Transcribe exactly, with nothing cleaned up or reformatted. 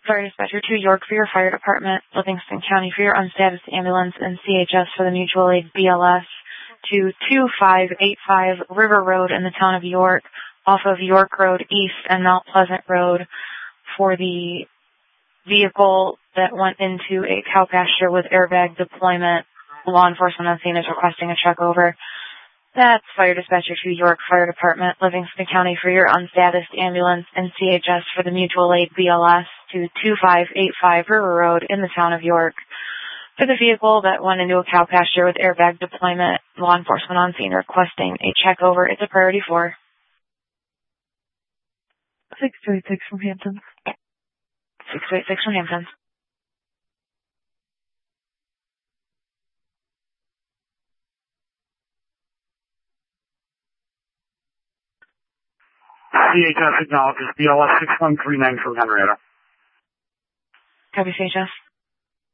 Sorry, dispatcher to York for your fire department, Livingston County for your unstatused ambulance, and C H S for the mutual aid B L S to two five eight five River Road in the town of York, off of York Road East and Mount Pleasant Road, for the vehicle that went into a cow pasture with airbag deployment. Law enforcement on scene is requesting a check over. That's fire dispatcher to York Fire Department, Livingston County for your unstatused ambulance, and C H S for the mutual aid B L S to two five eight five River Road in the town of York. For the vehicle that went into a cow pasture with airbag deployment, law enforcement on scene requesting a check over. It's a priority four. six two eight six from Hampton. six two eight six from Hampton. C H S acknowledges B L S six one three nine from Henrietta. Copy, C H S.